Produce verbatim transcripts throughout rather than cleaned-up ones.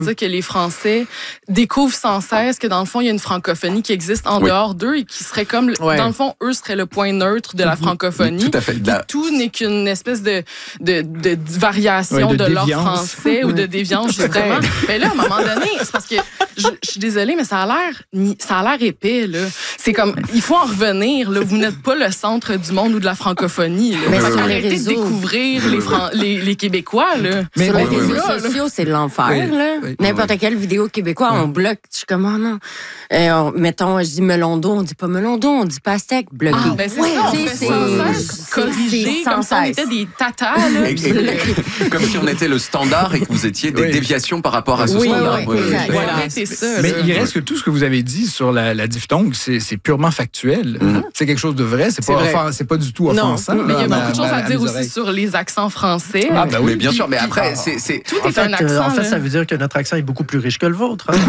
C'est-à-dire que les Français découvrent sans cesse que, dans le fond, il y a une francophonie qui existe en oui. dehors d'eux et qui serait comme... Ouais. Dans le fond, eux seraient le point neutre de la francophonie. Tout à fait. Puis tout n'est qu'une espèce de, de, de, de variation Ouais, de de, leur déviance. français ou de déviance, justement. Mais là, à un moment donné, c'est parce que... Je, je suis désolée, mais ça a l'air ça a l'air épais, là. C'est comme... Il faut en revenir, là. Vous n'êtes pas le centre du monde ou de la francophonie, là. Mais Parce sur les qu'arrêtez de réseaux. découvrir les, Fran- les, les Québécois, là. Mais Sur les oui, réseaux oui, oui. sociaux, c'est l'enfer, Oui, là. oui, N'importe oui. quelle vidéo québécois, on bloque. Je suis comme, oh non. Euh, on- mettons, je dis melon d'eau, on dit pas melon d'eau, on dit pastèque, bloqué. Ah, ben c'est Ouais, ça, on tu sais, fait c'est- sans cesse c'est- corriger, c'est comme sans si on cesse. était des tatas, là. Et- et- comme si on était le standard et que vous étiez des Oui. déviations par rapport à ce Oui, standard. oui, Oui, oui, exact. oui. Voilà, Voilà. c'est ça. Mais là. il reste que tout ce que vous avez dit sur la, la diphtongue, c'est c'est purement factuel. Mhm. C'est quelque chose de vrai, c'est C'est pas, vrai. offen- c'est pas du tout Non, offensant. Mais il y a là, beaucoup de choses à mes dire aussi oreilles. sur les accents français. Ah, ben oui. Mais bien sûr, mais après, c'est... c'est- Tout En est fait, un euh, accent. en fait, là. ça veut dire que notre accent est beaucoup plus riche que le vôtre. hein.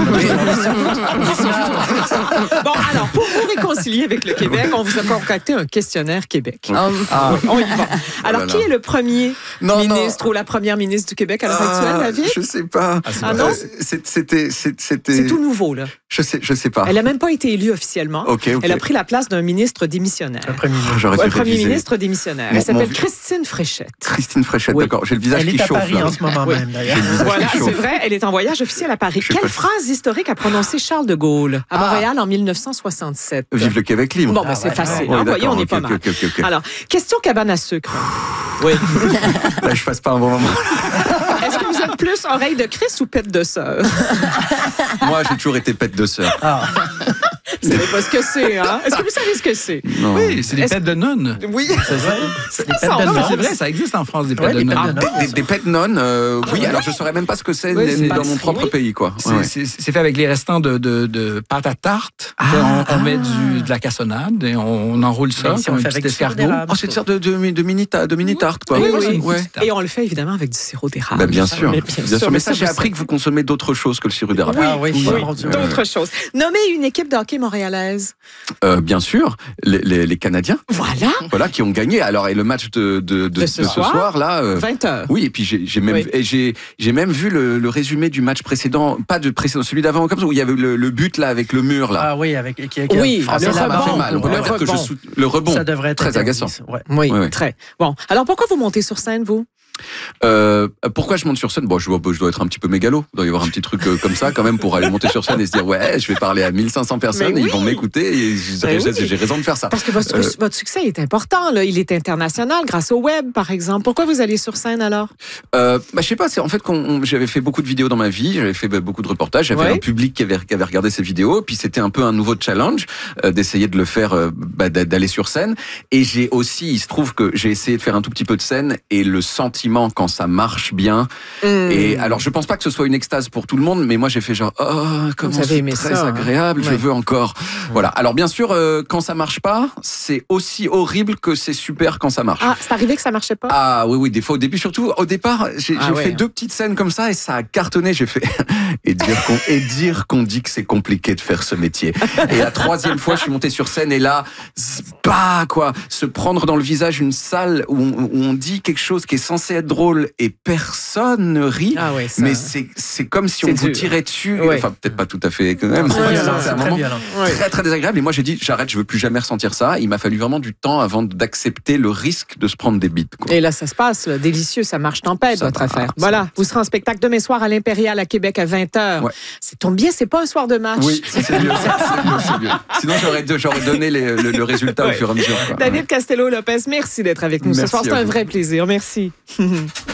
Bon, alors, pour vous réconcilier avec le Québec, on vous a concocté un questionnaire Québec. Ah, Oui, on y va. Alors, là qui là. est le premier Non, ministre ou la première ministre du Québec à l'heure Ah, actuelle, David? je sais pas. c'est Ah Euh, non? c'est- C'était... c'est- C'était... C'est tout nouveau, là. Je sais, je sais pas. Elle n'a même pas été élue officiellement. Ok, ok. Elle a pris la place d'un ministre démissionnaire. Un premier ministre. Ah, J'aurais Ouais, dû premier réviser. ministre démissionnaire. Mon- Elle s'appelle mon- Christine Fréchette. Christine Fréchette, Oui. d'accord. J'ai le visage Elle qui est à chauffe, Paris là. en ce moment Oui. même, d'ailleurs. Voilà, qui chauffe. c'est vrai. Elle est en voyage officiel à Paris. Je sais Quelle pas. phrase historique a prononcé Charles de Gaulle à Ah. Montréal en mille neuf cent soixante-sept? Vive le Québec libre. Bon, ben, Ah, c'est ouais. facile. Oui, hein, voyez, d'accord, on est ok, pas ok, mal. ok, ok, ok. Alors, question cabane à sucre. Oui. Là, je passe pas un bon moment. Est-ce que vous êtes plus oreille de Christ ou pète de sœur? Moi, j'ai toujours été pète de sœur. Ah, Vous savez pas ce que c'est, hein? Est-ce que vous savez ce que c'est? Non. Oui, c'est des Est-ce- pètes de nonnes. Oui. c'est vrai. C'est des Ça, pètes on de va- Non, mais nonnes. c'est vrai, ça existe en France, des pètes Ouais, de des pètes nonnes. de Des, des, des pètes nonnes, euh, oui, alors je saurais même pas ce que c'est Oui, c'est dans pas- mon propre oui. pays, quoi. C'est Ouais, ouais. c'est- c'est fait avec les restants de, de, de pâte à tarte. Ah, on on met du, de la cassonade et on, on enroule ça Mais ici, comme on un fait petit avec du sirop escargot. d'érable. Oh, c'est une sorte de, de, de mini ta- de mini tarte, quoi. Oui, Ouais, oui. c'est une Ouais. petite tarte. Et on le fait évidemment avec du sirop d'érable. Bah, bien sûr, Mais bien sûr. Mais ça, j'ai appris que vous consommez d'autres choses que le sirop d'érable. Ah oui, Oui, mon Dieu. d'autres choses. Nommez une équipe de hockey montréalaise. Euh, bien sûr, les, les, les Canadiens, Voilà, voilà, qui ont gagné. Alors, et le match de, de, de, De ce de ce soir, soir, là. euh, vingt heures. Oui, et puis j'ai j'ai même, Oui. et j'ai j'ai même vu le, le résumé du match précédent, pas de précédent, celui d'avant, comme ça, où il y avait le, le but là avec le mur là. Ah oui, avec qui, qui, Oui, Ah, le ça, ça m'a rebond, fait mal. On peut le pas dire que je rebond. sou- le rebond. Ça devrait être Très interdit, agaçant. ça. Ouais. Oui, Ouais, ouais. très. Bon, alors pourquoi vous montez sur scène, vous? Euh, pourquoi je monte sur scène? Bon, je, dois- je dois être un petit peu mégalo. Il doit y avoir un petit truc euh, comme ça quand même pour aller monter sur scène et se dire ouais, je vais parler à mille cinq cents personnes Mais et oui. ils vont m'écouter et j'ai Mais oui. j'ai raison de faire ça. Parce que votre, Euh, votre succès est important, là. Il est international grâce au web, par exemple. Pourquoi vous allez sur scène, alors? Euh, bah, je sais pas, c'est en fait quand on- j'avais fait beaucoup de vidéos dans ma vie, j'avais fait bah, beaucoup de reportages, j'avais Ouais. un public qui avait, qui avait regardé ces vidéos, puis c'était un peu un nouveau challenge euh, d'essayer de le faire, euh, bah, d'a- d'aller sur scène. Et j'ai aussi, il se trouve que j'ai essayé de faire un tout petit peu de scène et le sentiment quand ça marche bien. Hmm. Et alors je pense pas que ce soit une extase pour tout le monde, mais moi j'ai fait genre oh comment Vous avez c'est aimé très ça, hein. agréable, je Ouais. veux encore. Voilà. Alors bien sûr euh, quand ça marche pas, c'est aussi horrible que c'est super quand ça marche. Ah, c'est arrivé que ça marchait pas? Ah oui, oui, des fois au début, surtout au départ, j'ai Ah j'ai ouais. fait deux petites scènes comme ça et ça a cartonné. J'ai fait et dire qu'on et dire qu'on dit que c'est compliqué de faire ce métier. Et la troisième fois, je suis monté sur scène et là, bah quoi, se prendre dans le visage une salle où on, où on dit quelque chose qui est censé être drôle et personne ne rit. Ah ouais, ça. Mais c'est c'est comme si on C'est vous dur. tirait dessus. Ouais. Enfin peut-être pas tout à fait quand même. C'est Ouais, violent, C'est c'est un très moment violent. Ouais. très très désagréable. Et moi j'ai dit j'arrête, je veux plus jamais ressentir ça. Il m'a fallu vraiment du temps avant d'accepter le risque de se prendre des bites. Quoi. Et là, ça se passe, là, délicieux, ça marche tempête, Ça votre va, affaire. ça Voilà, va. vous serez en spectacle demain soir à l'Impérial à Québec à vingt heures. Ouais. C'est tombe bien, c'est pas un soir de match. Oui, c'est mieux, c'est mieux, c'est mieux. Sinon, j'aurais, j'aurais donné les- le, le résultat au Ouais. fur et à mesure. Quoi. David Castello-Lopez, merci d'être avec nous ce Merci soir. C'est à un vous. vrai plaisir. Merci.